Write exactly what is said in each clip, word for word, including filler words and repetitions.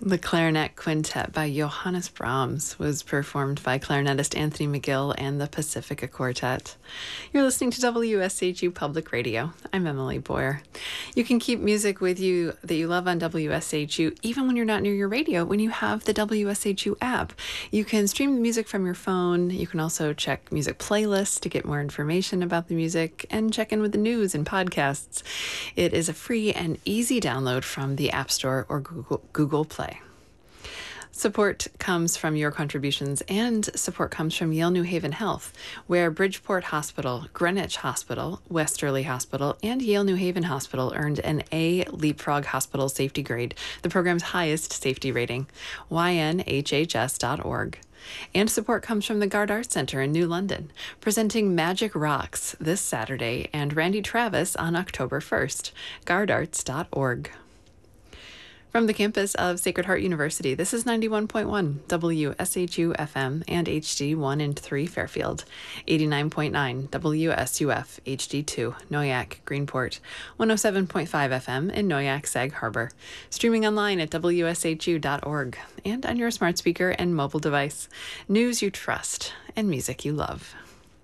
The Clarinet Quintet by Johannes Brahms was performed by clarinetist Anthony McGill and the Pacifica Quartet. You're listening to W S H U Public Radio. I'm Emily Boyer. You can keep music with you that you love on W S H U even when you're not near your radio when you have the W S H U app. You can stream the music from your phone. You can also check music playlists to get more information about the music and check in with the news and podcasts. It is a free and easy download from the App Store or Google, Google Play. Support comes from your contributions, and support comes from Yale New Haven Health, where Bridgeport Hospital, Greenwich Hospital, Westerly Hospital, and Yale New Haven Hospital earned an A Leapfrog Hospital Safety Grade, the program's highest safety rating, Y N H H S dot org. And support comes from the Gard Arts Center in New London, presenting Magic Rocks this Saturday and Randy Travis on October first, gard arts dot org. From the campus of Sacred Heart University, this is ninety-one point one W S H U F M and H D one and three Fairfield, eighty-nine point nine W S U F H D two Noyak Greenport, one oh seven point five F M in Noyak Sag Harbor, streaming online at W S H U dot org and on your smart speaker and mobile device. News you trust and music you love.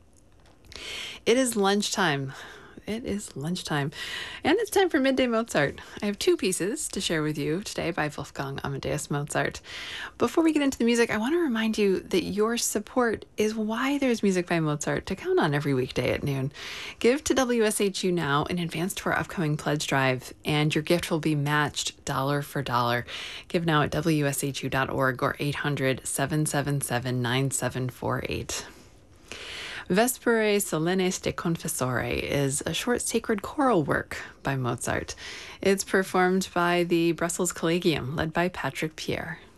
It is lunchtime. It is lunchtime, and it's time for Midday Mozart. I have two pieces to share with you today by Wolfgang Amadeus Mozart. Before we get into the music, I want to remind you that your support is why there's music by Mozart to count on every weekday at noon. Give to W S H U now in advance to our upcoming pledge drive, and your gift will be matched dollar for dollar. Give now at W S H U dot org or eight hundred, seven seven seven, nine seven four eight. Vesperae Solennes de Confessore is a short sacred choral work by Mozart. It's performed by the Brussels Collegium, led by Patrick Pierre.